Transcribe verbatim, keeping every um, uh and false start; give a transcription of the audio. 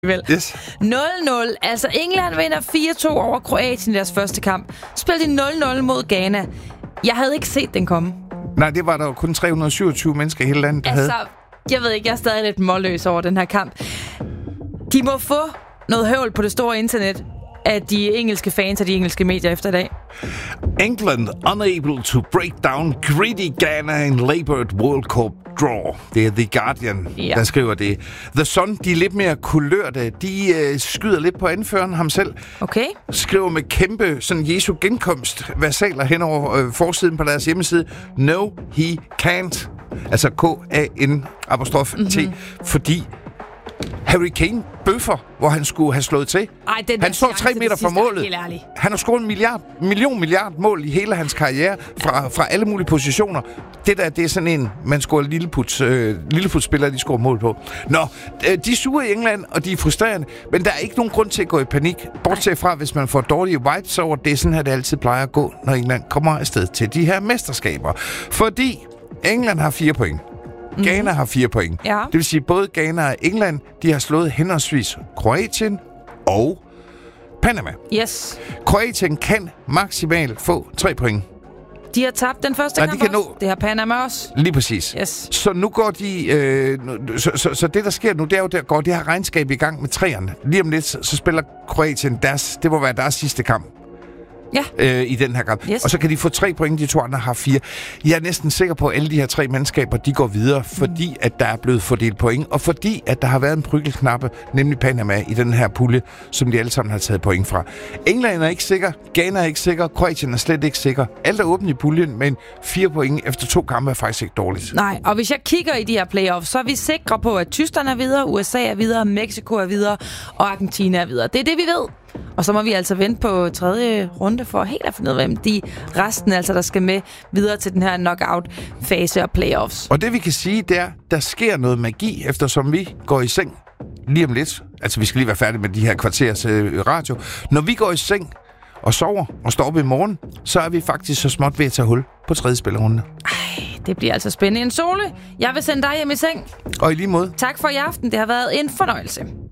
Vel. Yes. nul nul. Altså, England vinder fire to over Kroatien i deres første kamp. Spillede de nul nul mod Ghana. Jeg havde ikke set den komme. Nej, det var der jo kun tre hundrede og syvogtyve mennesker i hele landet, der altså, havde. Jeg ved ikke, jeg er stadig lidt målløs over den her kamp. De må få noget høvl på det store internet af de engelske fans og de engelske medier efter i dag. England unable to break down greedy Ghana in labored World Cup draw. Det er The Guardian, ja. der skriver det. The Sun, de er lidt mere kulørte. De øh, skyder lidt på anføreren ham selv. Okay. Skriver med kæmpe sådan Jesu genkomst versaler hen over øh, forsiden på deres hjemmeside. No, he can't. Altså K A N apostrof T. Mm-hmm. Fordi Harry Kane bøffer, hvor han skulle have slået til. Ej, den han står tre meter fra målet. Han har scoret en milliard, million milliard mål i hele hans karriere fra, fra alle mulige positioner. Det der, det er sådan en, man scorer lilleputs, øh, lilleputsspillere, de scorer mål på. Nå, øh, de er sure i England, og de er frustrerende, men der er ikke nogen grund til at gå i panik. Bortset fra, hvis man får dårlige vibes over, det er sådan her, det altid plejer at gå, når England kommer afsted til de her mesterskaber. Fordi England har fire point. Mm. Ghana har fire point. Ja. Det vil sige, både Ghana og England, de har slået henholdsvis Kroatien og Panama. Yes. Kroatien kan maksimalt få tre point. De har tabt den første Nej, kamp de kan også. nå... Det har Panama også. Lige præcis. Yes. Så nu går de... Øh, så, så, så det, der sker nu, det er jo, der går det her regnskab i gang med træerne. Lige om lidt, så, så spiller Kroatien deres... Det må være deres sidste kamp. Ja. Øh, i den her kamp. Yes. Og så kan de få tre point, de to andre har fire. Jeg er næsten sikker på, at alle de her tre mandskaber, de går videre, fordi mm. at der er blevet fordelt point, og fordi at der har været en prykkelknappe, nemlig Panama, i den her pulje, som de alle sammen har taget point fra. England er ikke sikker, Ghana er ikke sikker, Kroatien er slet ikke sikker. Alt er åbent i puljen, men fire point efter to kampe er faktisk ikke dårligt. Nej, og hvis jeg kigger i de her playoffs, så er vi sikre på, at Tyskland er videre, U S A er videre, Mexico er videre, og Argentina er videre. Det er det, vi ved. Og så må vi altså vente på tredje runde for helt at finde ud af, hvem de resten, altså der skal med videre til den her knockout-fase og playoffs. Og det vi kan sige, det er, der sker noget magi, eftersom vi går i seng lige om lidt. Altså vi skal lige være færdige med de her kvarters øh, radio. Når vi går i seng og sover og står op i morgen, så er vi faktisk så småt ved at tage hul på tredje spillerunde. Ej, det bliver altså spændende. En Sole, jeg vil sende dig hjem i seng. Og i lige måde. Tak for i aften. Det har været en fornøjelse.